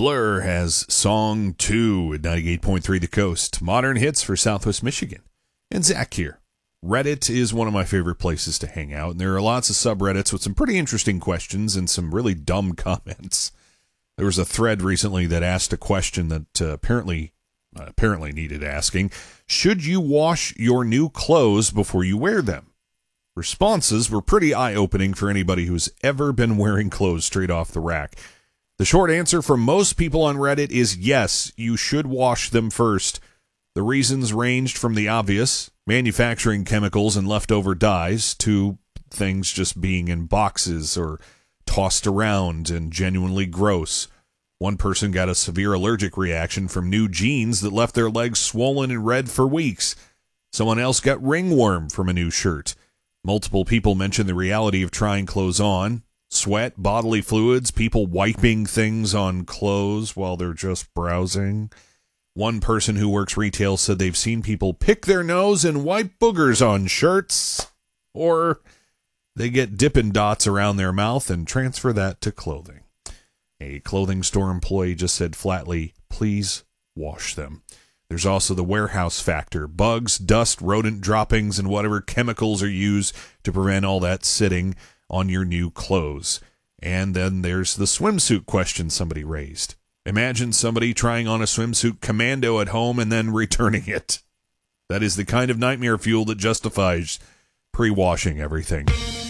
Blur has Song 2 at 98.3 The Coast. Modern hits for Southwest Michigan. And Zach here. Reddit is one of my favorite places to hang out, and there are lots of subreddits with some pretty interesting questions and some really dumb comments. There was a thread recently that asked a question that apparently needed asking. Should you wash your new clothes before you wear them? Responses were pretty eye-opening for anybody who's ever been wearing clothes straight off the rack. The short answer from most people on Reddit is yes, you should wash them first. The reasons ranged from the obvious, manufacturing chemicals and leftover dyes, to things just being in boxes or tossed around and genuinely gross. One person got a severe allergic reaction from new jeans that left their legs swollen and red for weeks. Someone else got ringworm from a new shirt. Multiple people mentioned the reality of trying clothes on. Sweat, bodily fluids, people wiping things on clothes while they're just browsing. One person who works retail said they've seen people pick their nose and wipe boogers on shirts. Or they get Dippin' Dots around their mouth and transfer that to clothing. A clothing store employee just said flatly, please wash them. There's also the warehouse factor. Bugs, dust, rodent droppings, and whatever chemicals are used to prevent all that sitting on your new clothes. And then there's the swimsuit question somebody raised. Imagine somebody trying on a swimsuit commando at home and then returning it. That is the kind of nightmare fuel that justifies pre-washing everything.